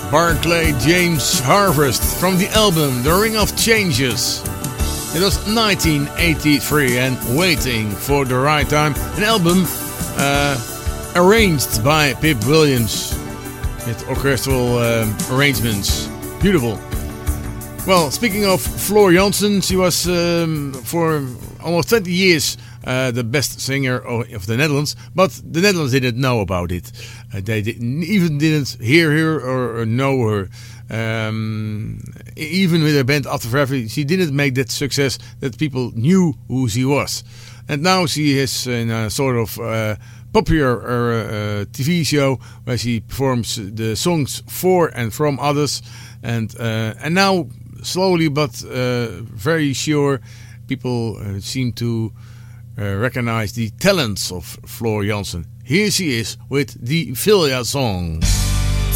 Barclay James Harvest from the album The Ring of Changes. It was 1983 and Waiting for the Right Time, an album arranged by Pip Williams with orchestral arrangements. Beautiful. Well, speaking of Floor Jansen, she was for almost 20 years the best singer of the Netherlands, but the Netherlands didn't know about it. They didn't hear her or know her. Even with her band After Forever, she didn't make that success that people knew who she was. And now she is in a sort of popular TV show where she performs the songs for and from others. And now, slowly but very sure, people seem to recognize the talents of Floor Jansen. Here she is with the Vilja song.